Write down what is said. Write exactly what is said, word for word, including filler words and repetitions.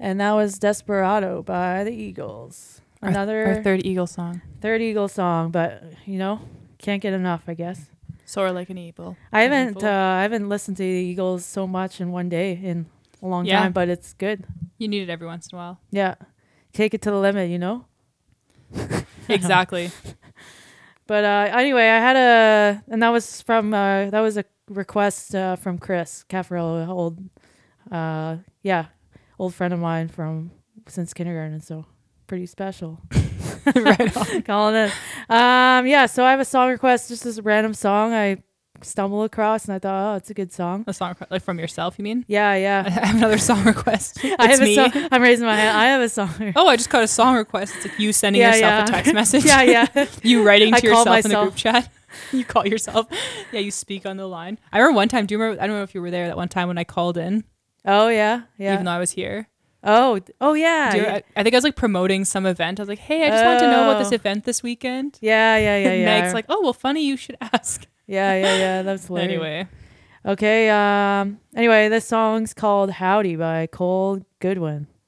And that was Desperado by the Eagles. Another our, our third Eagle song. Third Eagle song, but you know, can't get enough, I guess. Soar like an eagle. I An haven't eagle. uh, I haven't listened to the Eagles so much in one day in a long Yeah. time, but it's good. You need it every once in a while. Yeah. Take it to the limit, you know? Exactly. But uh, anyway, I had a, and that was from, uh, that was a request uh, from Chris Caffarello, old, uh, yeah, old friend of mine from since kindergarten, so pretty special. Right on. Calling it. Um, yeah, so I have a song request, just this random song I stumbled across, and I thought, oh, it's a good song. A song like from yourself, you mean? Yeah, yeah. I have another song request. It's I have me. a song. I'm raising my hand. I have a song. Oh, I just got a song request. It's like you sending Yeah, yourself yeah. a text message. Yeah, yeah. You writing I to call yourself in the myself. group chat. You call yourself. Yeah, you speak on the line. I remember one time. Do you remember? I don't know if you were there that one time when I called in, Oh yeah, yeah. even though I was here. oh, d- oh yeah. Do you- yeah. I, I think I was like promoting some event. I was like, hey, I just want to know about this Oh. event this weekend. Yeah, yeah, yeah, And yeah. Meg's like, oh, well, funny you should ask. yeah, yeah, yeah. That's hilarious. Anyway, Okay. Um. Anyway, this song's called "Howdy" by Cole Goodwin.